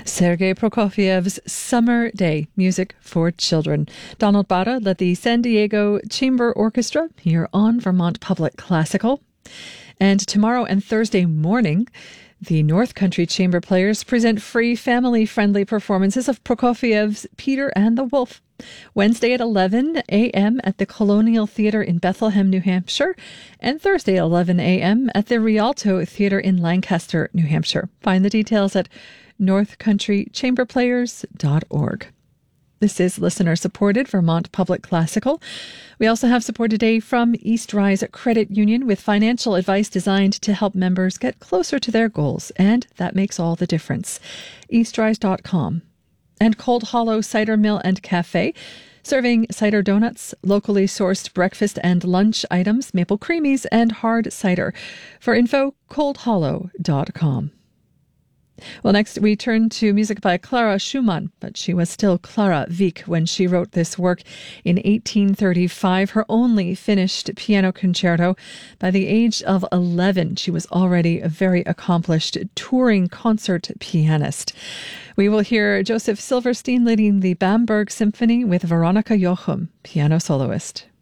Sergei Prokofiev's Summer Day, music for children. Donald Barra led the San Diego Chamber Orchestra here on Vermont Public Classical. And tomorrow and Thursday morning, the North Country Chamber Players present free family-friendly performances of Prokofiev's Peter and the Wolf. Wednesday at 11 a.m. at the Colonial Theatre in Bethlehem, New Hampshire, and Thursday at 11 a.m. at the Rialto Theatre in Lancaster, New Hampshire. Find the details at northcountrychamberplayers.org. This is listener-supported Vermont Public Classical. We also have support today from East Rise Credit Union with financial advice designed to help members get closer to their goals, and that makes all the difference. eastrise.com. And Cold Hollow Cider Mill and Cafe, serving cider donuts, locally sourced breakfast and lunch items, maple creamies, and hard cider. For info, coldhollow.com. Well, next we turn to music by Clara Schumann, but she was still Clara Wieck when she wrote this work in 1835, her only finished piano concerto. By the age of 11, she was already a very accomplished touring concert pianist. We will hear Joseph Silverstein leading the Bamberg Symphony with Veronica Jochum, piano soloist.